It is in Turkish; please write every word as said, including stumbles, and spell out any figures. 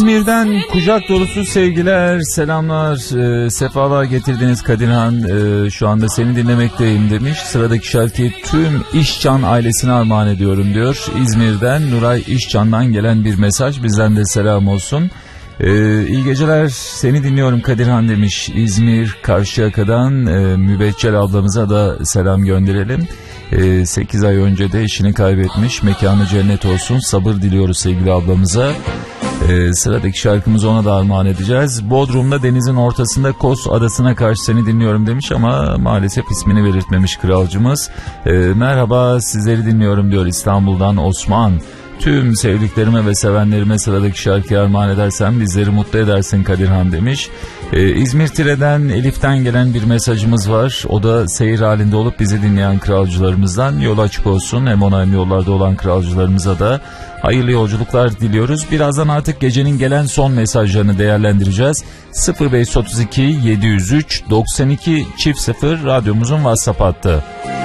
İzmir'den kucak dolusu sevgiler, selamlar, e, sefalar getirdiniz Kadirhan. E, şu anda seni dinlemekteyim demiş. Sıradaki şarkıyı tüm İşcan ailesine armağan ediyorum diyor. İzmir'den Nuray İşcan'dan gelen bir mesaj, bizden de selam olsun. Ee, iyi geceler, seni dinliyorum Kadirhan demiş. İzmir Karşıyaka'dan e, Mübeccel ablamıza da selam gönderelim. e, sekiz ay önce de eşini kaybetmiş, mekanı cennet olsun, sabır diliyoruz sevgili ablamıza. e, sıradaki şarkımızı ona da armağan edeceğiz. Bodrum'da denizin ortasında Kos adasına karşı seni dinliyorum demiş ama maalesef ismini belirtmemiş kralcımız. e, merhaba, sizleri dinliyorum diyor İstanbul'dan Osman. Tüm sevdiklerime ve sevenlerime sıradaki şarkıyı armağan edersem bizleri mutlu edersin Kadirhan demiş. Ee, İzmir Tire'den Elif'ten gelen bir mesajımız var. O da seyir halinde olup bizi dinleyen kralcılarımızdan. Yol açık olsun, hem ona hem yollarda olan kralcılarımıza da hayırlı yolculuklar diliyoruz. Birazdan artık gecenin gelen son mesajlarını değerlendireceğiz. sıfır beş otuz iki yedi yüz üç doksan iki sıfır radyomuzun WhatsApp hattı.